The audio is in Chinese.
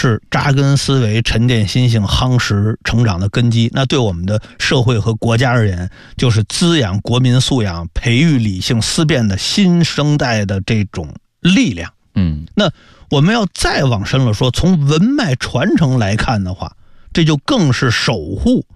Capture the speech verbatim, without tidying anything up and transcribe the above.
是扎根思维、沉淀心性、夯实成长的根基。那对我们的社会和国家而言，就是滋养国民素养、培育理性思辨的新生代的这种力量。 嗯， 那我们要再往深了说，从文脉传承来看的话，这就更是守护